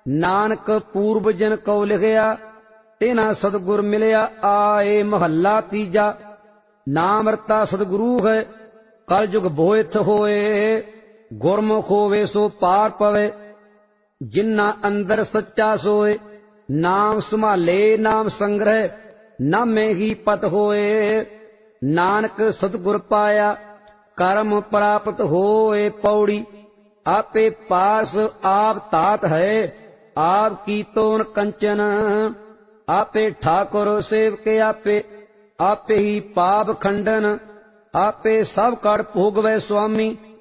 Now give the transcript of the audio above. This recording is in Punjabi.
ਨਾਨਕ ਪੂਰਬ ਜਨ ਕਉ ਲਿਖਿਆ, ਤਿਨਾ ਸਤਿਗੁਰ ਮਿਲਿਆ ਆਏ। ਮਹੱਲਾ ਤੀਜਾ। ਨਾਮ ਰਤਾ ਸਤਿਗੁਰੂ ਹੈ, ਕਲ ਜੁਗ ਬੋਇਥ ਹੋਏ। ਗੁਰਮੁਖ ਹੋਵੇ ਸੋ ਪਾਰ ਪਵੇ, ਜਿਨ੍ਹਾਂ ਅੰਦਰ ਸੱਚਾ ਸੋਏ। ਨਾਮ ਸੰਭਾਲੇ ਨਾਮ ਸੰਗ੍ਰਹਿ, ਨਾਮੇ ਹੀ ਪਤ ਹੋਏ। ਨਾਨਕ ਸਤਿਗੁਰ ਪਾਇਆ, ਕਰਮ ਪ੍ਰਾਪਤ ਹੋਏ। ਪੌੜੀ। ਆਪੇ ਪਾਸ ਆਪ ਤਾਤ ਹੈ, ਆਪ ਕੀ ਤੋਨ ਕੰਚਨ। ਆਪੇ ਠਾਕੁਰ ਸੇਵਕ ਆਪੇ, ਆਪੇ ਹੀ ਪਾਪ ਖੰਡਨ। ਆਪੇ ਸਭ ਕਰ ਭੋਗਵੈ ਸੁਆਮੀ,